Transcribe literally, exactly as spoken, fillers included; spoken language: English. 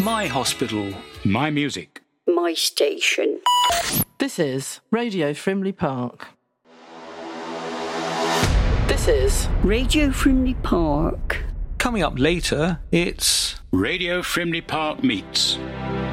My hospital. My music. My station. This is Radio Frimley Park. This is Radio Frimley Park. Coming up later, it's Radio Frimley Park meets